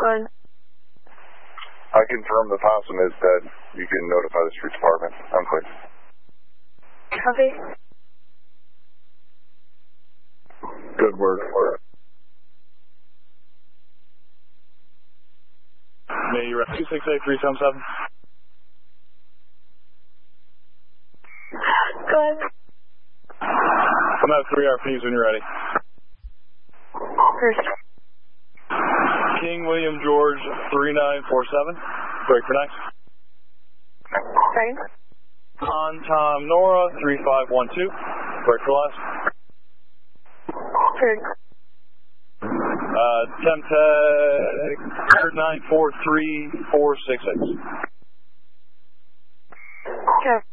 Good. I confirm the possum is dead. You can notify the street department. I'm clear. Okay. Good word. May you rep 268-377. Good. I'm at 3 RPs when you're ready. First. King William George 3947. Break for next. Sorry. On Tom Nora 3512. Break for last. Third. Temtec 943466. Okay.